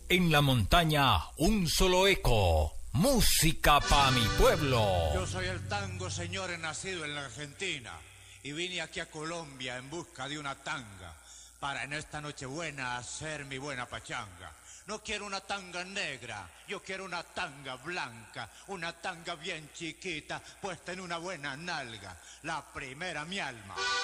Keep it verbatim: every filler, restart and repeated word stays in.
En la montaña, un solo eco. Música pa' mi pueblo. Yo soy el tango, señores, nacido en la Argentina. Y vine aquí a Colombia en busca de una tanga, para en esta Nochebuena hacer mi buena pachanga. No quiero una tanga negra, yo quiero una tanga blanca, una tanga bien chiquita, puesta en una buena nalga, la primera mi alma.